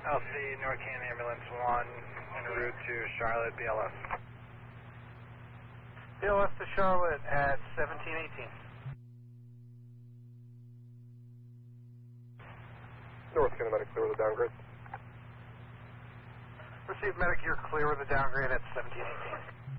LC Norcan Ambulance 1 en route to Charlotte, BLS. BLS to Charlotte at 1718. North Kinematics, clear with the downgrade. Received medic, you're clear with the downgrade at 1718.